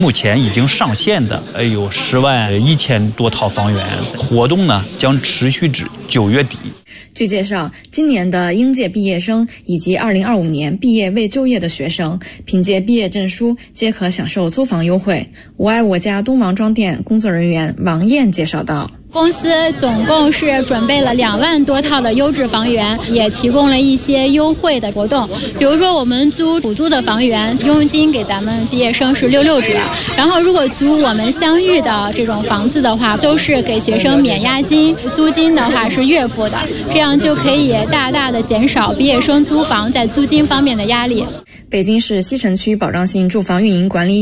目前已经上线的有10.1万多套房源，活动呢将持续至9月底。 据介绍，今年的应届毕业生以及2025年毕业未就业的学生，凭借毕业证书皆可享受租房优惠。我爱我家东王庄店工作人员王燕介绍道。 公司总共是准备了2万多套的优质房源，也提供了一些优惠的活动。比如说我们租出租的房源，佣金给咱们毕业生是66折，然后如果租我们相遇的这种房子的话，都是给学生免押金，租金的话是月付的，这样就可以大大的减少毕业生租房在租金方面的压力。 北京市西城区保障性住房运营管理